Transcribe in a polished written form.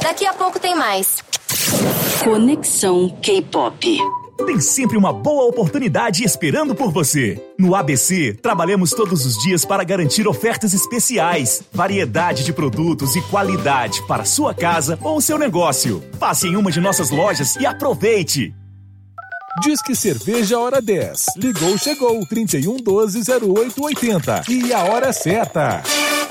Daqui a pouco tem mais. Conexão K-Pop. Tem sempre uma boa oportunidade esperando por você. No ABC, trabalhamos todos os dias para garantir ofertas especiais, variedade de produtos e qualidade para sua casa ou seu negócio. Passe em uma de nossas lojas e aproveite. Disque Cerveja Hora 10. Ligou, chegou. 3112-0880. E a hora certa.